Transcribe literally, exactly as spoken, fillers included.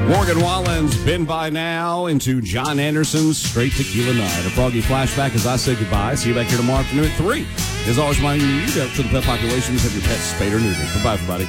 Morgan Wallen's Been By Now into John Anderson's Straight Tequila Night. A froggy flashback as I say goodbye. See you back here tomorrow afternoon at three. As always, reminding you to the pet populations have your pets spayed or neutered. Bye-bye, everybody.